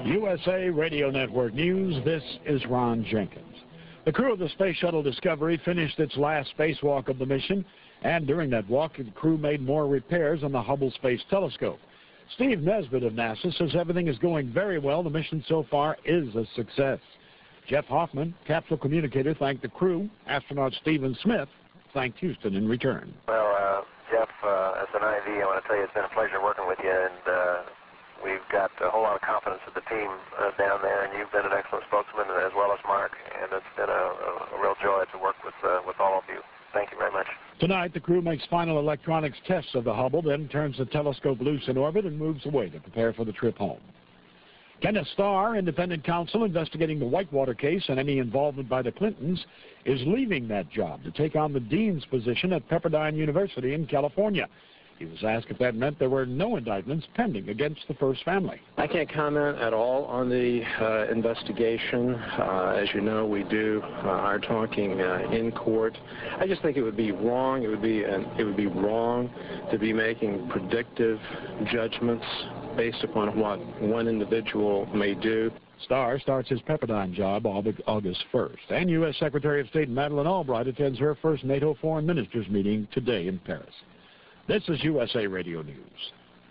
USA Radio Network News, this is Ron Jenkins. The crew of the Space Shuttle Discovery finished its last spacewalk of the mission, and during that walk, the crew made more repairs on the Hubble Space Telescope. Steve Nesbitt of NASA says everything is going very well. The mission so far is a success. Jeff Hoffman, capsule communicator, thanked the crew. Astronaut Stephen Smith thanked Houston in return. Well, Jeff, as an IV, I want to tell you it's been a pleasure working with you, and we've got a whole lot of confidence in the team down there, and you've been an excellent spokesman as well as Mark, and it's been a real joy to work with all of you. Thank you very much. Tonight, the crew makes final electronics tests of the Hubble, then turns the telescope loose in orbit and moves away to prepare for the trip home. Kenneth Starr, independent counsel investigating the Whitewater case and any involvement by the Clintons, is leaving that job to take on the dean's position at Pepperdine University in California. He was asked if that meant there were no indictments pending against the First family. I can't comment at all on the investigation. As you know, we do our talking in court. I just think it would be wrong. It would be wrong to be making predictive judgments based upon what one individual may do. Starr starts his Pepperdine job August 1st. And U.S. Secretary of State Madeleine Albright attends her first NATO foreign ministers meeting today in Paris. This is USA Radio News.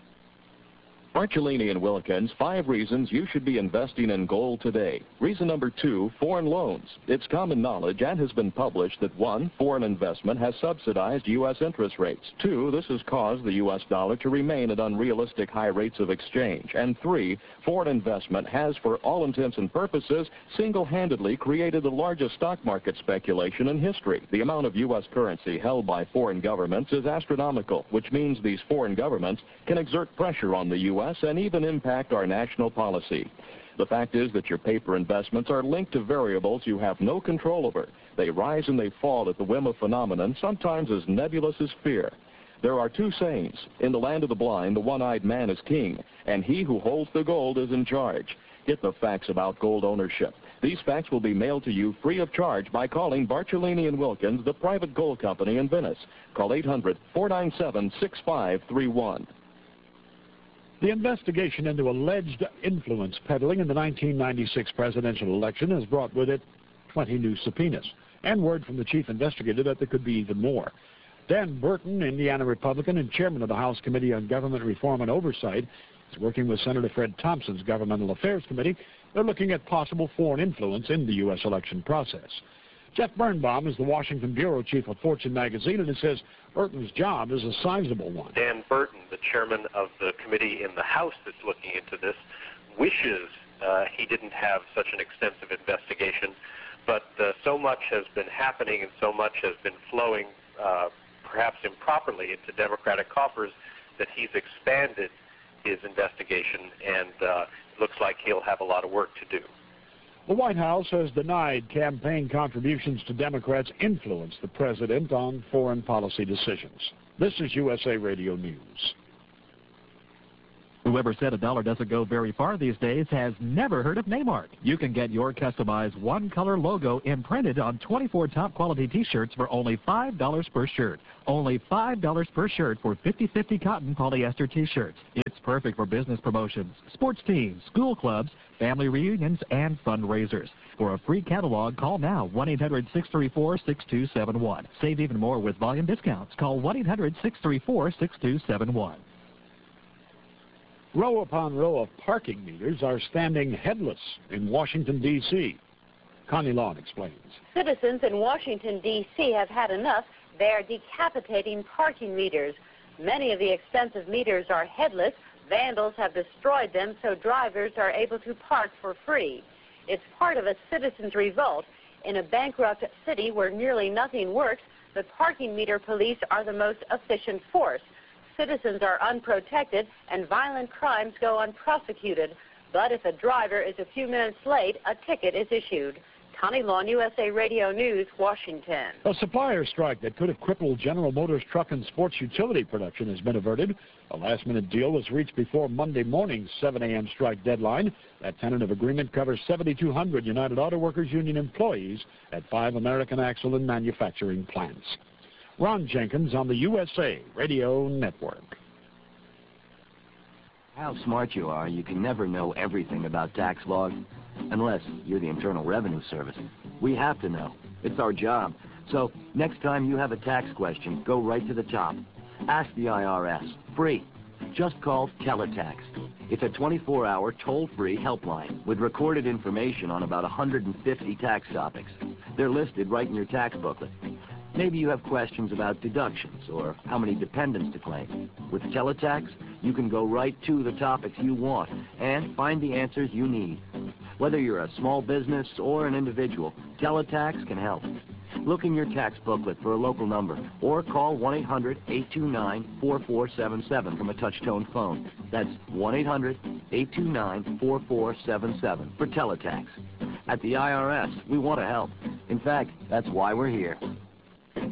Bartolini and Wilkins, 5 reasons you should be investing in gold today. Reason number 2, foreign loans. It's common knowledge and has been published that 1, foreign investment has subsidized U.S. interest rates. 2, this has caused the U.S. dollar to remain at unrealistic high rates of exchange. And 3, foreign investment has, for all intents and purposes, single-handedly created the largest stock market speculation in history. The amount of U.S. currency held by foreign governments is astronomical, which means these foreign governments can exert pressure on the U.S. and even impact our national policy. The fact is that your paper investments are linked to variables you have no control over. They rise and they fall at the whim of phenomenon, sometimes as nebulous as fear. There are 2 sayings. In the land of the blind, the one-eyed man is king, and he who holds the gold is in charge. Get the facts about gold ownership. These facts will be mailed to you free of charge by calling Bartolini and Wilkins, the private gold company in Venice. Call 800-497-6531. The investigation into alleged influence peddling in the 1996 presidential election has brought with it 20 new subpoenas, and word from the chief investigator that there could be even more. Dan Burton, Indiana Republican and chairman of the House Committee on Government Reform and Oversight, is working with Senator Fred Thompson's Governmental Affairs Committee. They're looking at possible foreign influence in the U.S. election process. Jeff Birnbaum is the Washington bureau chief of Fortune magazine, and he says Burton's job is a sizable one. Dan Burton, the chairman of the committee in the House that's looking into this, wishes he didn't have such an extensive investigation, but so much has been happening and so much has been flowing, perhaps improperly, into Democratic coffers that he's expanded his investigation, and it looks like he'll have a lot of work to do. The White House has denied campaign contributions to Democrats influence the president on foreign policy decisions. This is USA Radio News. Whoever said a dollar doesn't go very far these days has never heard of Neymar. You can get your customized one-color logo imprinted on 24 top-quality T-shirts for only $5 per shirt. Only $5 per shirt for 50/50 cotton polyester T-shirts. It's perfect for business promotions, sports teams, school clubs, family reunions, and fundraisers. For a free catalog, call now, 1-800-634-6271. Save even more with volume discounts. Call 1-800-634-6271. Row upon row of parking meters are standing headless in Washington, D.C. Connie Long explains. Citizens in Washington, D.C. have had enough. They are decapitating parking meters. Many of the expensive meters are headless. Vandals have destroyed them, so drivers are able to park for free. It's part of a citizens' revolt. In a bankrupt city where nearly nothing works, the parking meter police are the most efficient force. Citizens are unprotected and violent crimes go unprosecuted. But if a driver is a few minutes late, a ticket is issued. Connie Long, USA Radio News, Washington. A supplier strike that could have crippled General Motors truck and sports utility production has been averted. A last-minute deal was reached before Monday morning's 7 a.m. strike deadline. That tentative agreement covers 7,200 United Auto Workers Union employees at 5 American Axle and manufacturing plants. Ron Jenkins on the USA Radio Network. How smart you are, you can never know everything about tax laws, unless you're the Internal Revenue Service. We have to know. It's our job. So, next time you have a tax question, go right to the top. Ask the IRS. Free. Just call Teletax. It's a 24-hour, toll-free helpline with recorded information on about 150 tax topics. They're listed right in your tax booklet. Maybe you have questions about deductions or how many dependents to claim. With Teletax, you can go right to the topics you want and find the answers you need. Whether you're a small business or an individual, Teletax can help. Look in your tax booklet for a local number or call 1-800-829-4477 from a touch-tone phone. That's 1-800-829-4477 for Teletax. At the IRS, we want to help. In fact, that's why we're here.